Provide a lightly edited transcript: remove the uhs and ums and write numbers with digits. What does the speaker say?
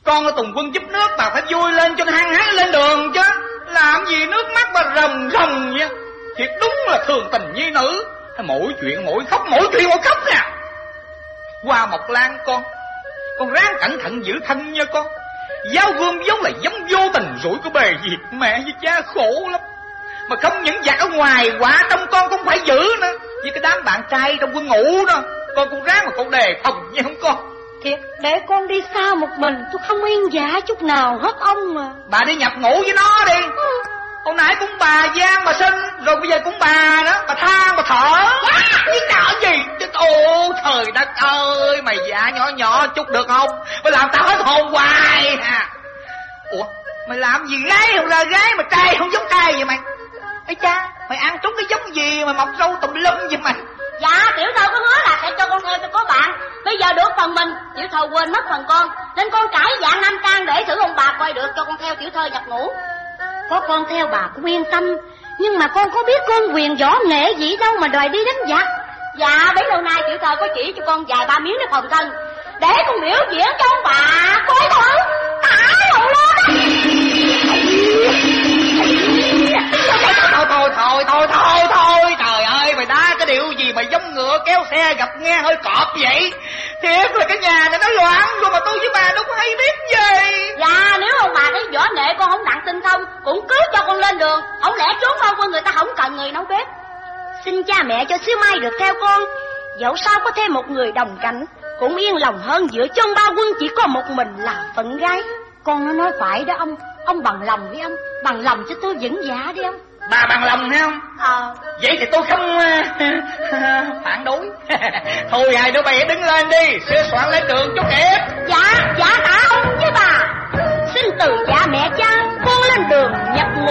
Con ở Tùng Quân giúp nước, bà phải vui lên cho nó hăng hái lên đường chứ. Làm gì nước mắt bà ròng ròng vậy? Thiệt đúng là thường tình nhi nữ. Mỗi chuyện mỗi khóc nè. Hoa Mộc Lan con ráng cẩn thận giữ thân nha con. Giáo gươm vốn là giống vô tình rủi của bề việc. Mẹ với cha khổ lắm. Mà không những giặc ở ngoài, quả trong con cũng phải giữ nữa. Với cái đám bạn trai trong quân ngũ đó, con cũng ráng mà con đề phòng nha không con? Thiệt, để con đi xa một mình, tôi không yên dạ chút nào hết ông mà. Bà đi nhập ngũ với nó đi. Hồi nãy cũng bà gian bà sinh, rồi bây giờ cũng bà đó, bà than bà thở. Cái nợ gì? Ô trời đất ơi, mày dạ nhỏ chút được không? Mày làm tao hết hồn hoài à. Ủa, mày làm gì gái không ra gái mà trai không giống trai vậy mày? Ê cha, mày ăn trúng cái giống gì mà mọc râu tùm lum vậy mày? Dạ, tiểu thơ có hứa là sẽ cho con theo cho có bạn. Bây giờ được phần mình, tiểu thơ quên mất phần con, nên con cải dạng nam trang để thử ông bà coi được cho con theo tiểu thơ nhập ngũ. Có con theo bà cũng yên tâm, nhưng mà con có biết con quyền võ nghệ gì đâu mà đòi đi đánh giặc. Dạ, bấy lâu nay tiểu thơ có chỉ cho con vài ba miếng để phòng thân, để con biểu diễn cho ông bà coi thử. Tả lộn lên á. Thôi, trời ơi, mày đá cái điều gì mà giống ngựa kéo xe gặp nghe hơi cọp vậy? Thiệt là cái nhà này nó loạn rồi mà tôi với bà đâu có hay biết gì. Dạ, nếu ông bà thấy võ nghệ con không đặng tinh thông, cũng cứ cho con lên đường. Không lẽ trốn đâu con người ta không cần người nấu bếp. Xin cha mẹ cho xíu mai được theo con. Dẫu sao có thêm một người đồng cảnh, cũng yên lòng hơn giữa chân ba quân chỉ có một mình là phận gái. Con nó nói phải đó ông. Ông bằng lòng đi ông. Bằng lòng cho tôi vững dạ đi ông. Bà bằng lòng hay không? Vậy thì tôi không phản đối. Thôi hai đứa bay đứng lên đi, sửa soạn lên đường chút kịp.